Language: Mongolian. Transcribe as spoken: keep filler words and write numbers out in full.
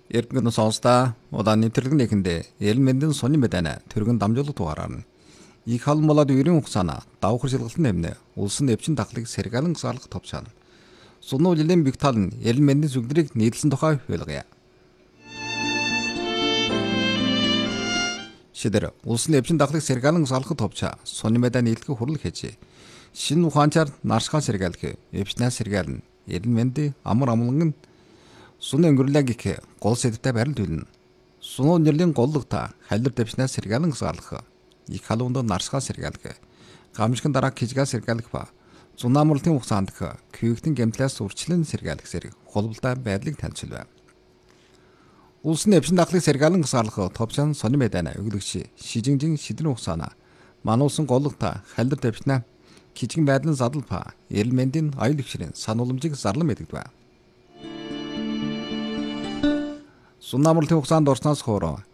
Эрдэнэ сонсда удааны нэвтрүүлгийнхээ эрүүл мэндийн сони мэдэнэ төргөн дамжуулалт дугаараар их халмолоод үерийн хугацаана давхар шилгэлтэн нэмнэ улсын нэвчин дахлыг сэргэлэн гасаалах товчаана. Сунуу жилийн бигтал нь эрүүл мэндийн зүгдрийг нийлсэн тухай хуулгая. Шидэр улсын нэвчин дахлыг сэргэлэн гасаалах товчаа сони мэдэн нийлэх хурал хийж шинэ ухаанчаар наршгаа сэргэлэх эвчнээ сэргэлэн эрүүл мэндийн амар амгалан Сунын өнгөрлөг их гол сэдвтэй барилдуулна. Сунуу нэрлийн голлогта халир дэвшнээс сэргэлэн гасаалах, их халуунд нарсгаа сэргэлэх, гамшигын дараа хижгаа сэргэлэх ба зунаамралтын хугацаанд күйгтэн гэмтлээс үрчлэн сэргэлэх зэрэг холболтой байдлыг танилцуулв. Улсын нэвчин дахлыг сэргэлэн гасаалах товчон сони мэдэнэ өглөгч шижинжин шидрэн хугацаана мануусан голлогта халир дэвшнээ хижгэн байдлын задал ба эрүүл мэндийн аюул хвшрийн санууламжийг зарлан мэдэгдэв. Сунамралтын хугацаанд орсноос хойш